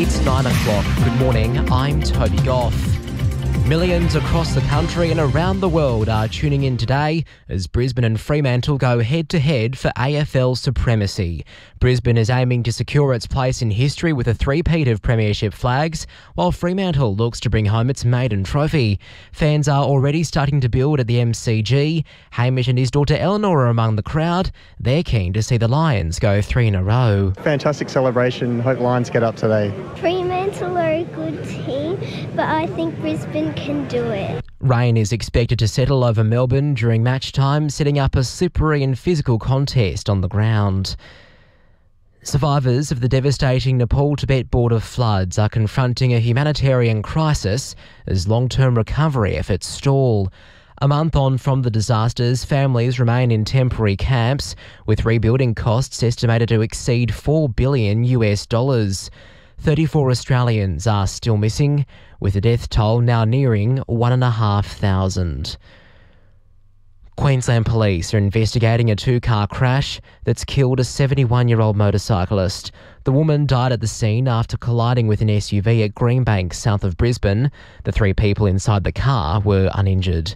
It's 9 o'clock. Good morning, I'm Toby Goff. Millions across the country and around the world are tuning in today as Brisbane and Fremantle go head-to-head for AFL supremacy. Brisbane is aiming to secure its place in history with a three-peat of premiership flags, while Fremantle looks to bring home its maiden trophy. Fans are already starting to build at the MCG. Hamish and his daughter Eleanor are among the crowd. They're keen to see the Lions go 3 in a row. Fantastic celebration. Hope Lions get up today. Fremantle are a good team, but I think Brisbane can do it. Rain is expected to settle over Melbourne during match time, setting up a slippery and physical contest on the ground. Survivors of the devastating Nepal-Tibet border floods are confronting a humanitarian crisis as long-term recovery efforts stall. A month on from the disasters, families remain in temporary camps, with rebuilding costs estimated to exceed $4 billion. 34 Australians are still missing, with the death toll now nearing 1,500. Queensland Police are investigating a two-car crash that's killed a 71-year-old motorcyclist. The woman died at the scene after colliding with an SUV at Greenbank, south of Brisbane. The three people inside the car were uninjured.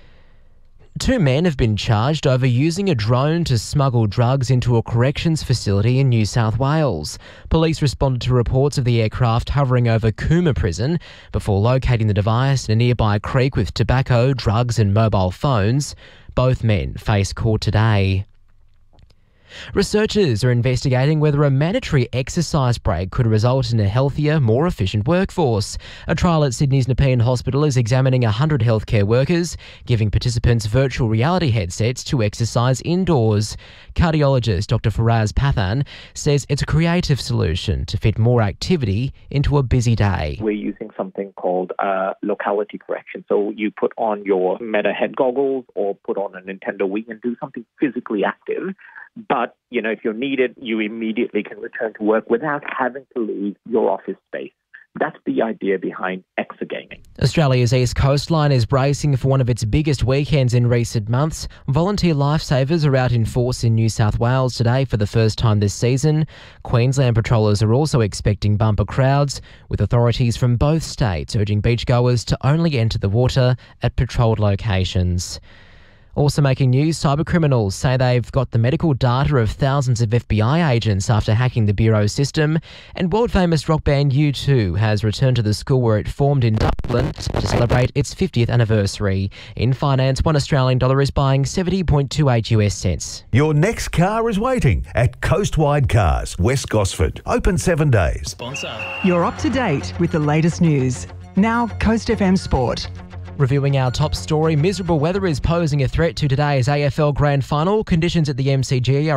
Two men have been charged over using a drone to smuggle drugs into a corrections facility in New South Wales. Police responded to reports of the aircraft hovering over Cooma Prison before locating the device in a nearby creek with tobacco, drugs and mobile phones. Both men face court today. Researchers are investigating whether a mandatory exercise break could result in a healthier, more efficient workforce. A trial at Sydney's Nepean Hospital is examining 100 healthcare workers, giving participants virtual reality headsets to exercise indoors. Cardiologist Dr. Faraz Pathan says it's a creative solution to fit more activity into a busy day. We're using something called locality correction. So you put on your Meta head goggles or put on a Nintendo Wii and do something physically active. But, if you're needed, you immediately can return to work without having to leave your office space. That's the idea behind exergaming. Australia's east coastline is bracing for one of its biggest weekends in recent months. Volunteer lifesavers are out in force in New South Wales today for the first time this season. Queensland patrollers are also expecting bumper crowds, with authorities from both states urging beachgoers to only enter the water at patrolled locations. Also making news, cybercriminals say they've got the medical data of thousands of FBI agents after hacking the Bureau system. And world-famous rock band U2 has returned to the school where it formed in Dublin to celebrate its 50th anniversary. In finance, $1 Australian is buying 70.28 US cents. Your next car is waiting at Coastwide Cars, West Gosford. Open 7 days. Sponsor. You're up to date with the latest news. Now, Coast FM Sport. Reviewing our top story, miserable weather is posing a threat to today's AFL Grand Final. Conditions at the MCG are